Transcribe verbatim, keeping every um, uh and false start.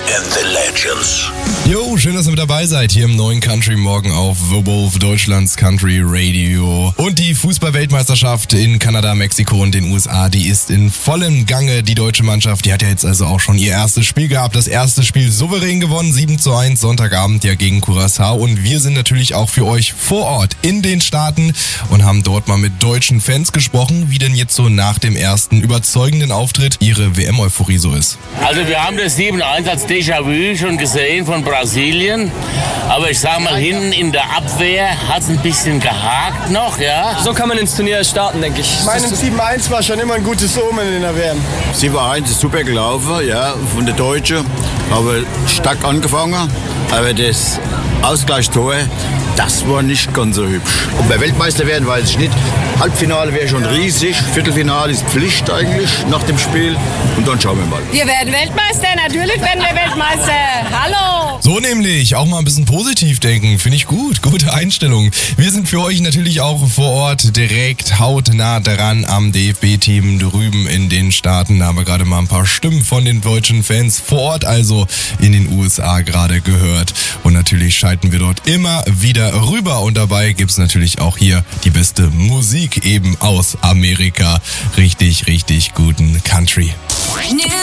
and the Legends. Jo, schön, dass ihr mit dabei seid hier im neuen Country Morgen auf The Wolf, Deutschlands Country Radio. Und die Fußball-Weltmeisterschaft in Kanada, Mexiko und den U S A, die ist in vollem Gange. Die deutsche Mannschaft, die hat ja jetzt also auch schon ihr erstes Spiel gehabt. Das erste Spiel souverän gewonnen, sieben zu eins, Sonntagabend ja gegen Curaçao. Und wir sind natürlich auch für euch vor Ort in den Staaten und haben dort mal mit deutschen Fans gesprochen, wie denn jetzt so nach dem ersten überzeugenden Auftritt ihre W M-Euphorie so ist. Also wir haben das sieben eins als Déjà-vu schon gesehen von Brasilien, aber ich sag mal, hinten in der Abwehr hat es ein bisschen gehakt noch, ja. So kann man ins Turnier starten, denke ich. Meinem sieben eins war schon immer ein gutes Omen in der W M. sieben eins ist super gelaufen, ja, von der Deutschen, aber stark angefangen, aber das Ausgleichstor, das war nicht ganz so hübsch. Ob wir Weltmeister werden, weiß ich nicht. Halbfinale wäre schon riesig, Viertelfinale ist Pflicht eigentlich nach dem Spiel und dann schauen wir mal. Wir werden Weltmeister, natürlich werden wir Weltmeister. Hallo! So nämlich, auch mal ein bisschen positiv denken, finde ich gut, gute Einstellung. Wir sind für euch natürlich auch vor Ort direkt hautnah dran am D F B-Team drüben in den Staaten. Da haben wir gerade mal ein paar Stimmen von den deutschen Fans vor Ort, also in den U S A gerade gehört. Und natürlich schalten wir dort immer wieder rüber und dabei gibt's natürlich auch hier die beste Musik eben aus Amerika. Richtig, richtig guten Country.